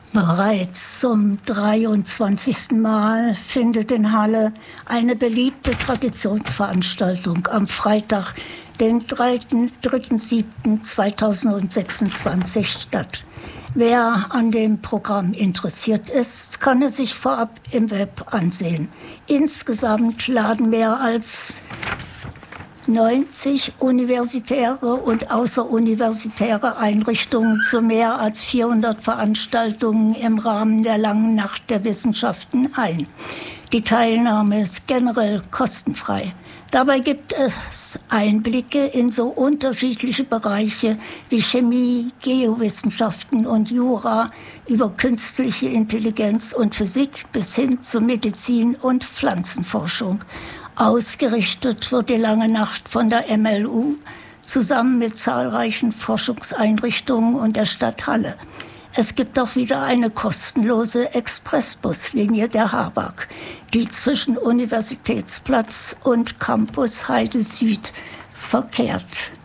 Bereits zum 23. Mal findet in Halle eine beliebte Traditionsveranstaltung am Freitag, den 3.7.2026 statt. Wer an dem Programm interessiert ist, kann es sich vorab im Web ansehen. Insgesamt laden mehr als 90 universitäre und außeruniversitäre Einrichtungen zu mehr als 400 Veranstaltungen im Rahmen der Langen Nacht der Wissenschaften ein. Die Teilnahme ist generell kostenfrei. Dabei gibt es Einblicke in so unterschiedliche Bereiche wie Chemie, Geowissenschaften und Jura, über künstliche Intelligenz und Physik bis hin zu Medizin und Pflanzenforschung. Ausgerichtet wird die Lange Nacht von der MLU zusammen mit zahlreichen Forschungseinrichtungen und der Stadt Halle. Es gibt auch wieder eine kostenlose Expressbuslinie der HABAG, die zwischen Universitätsplatz und Campus Heide Süd verkehrt.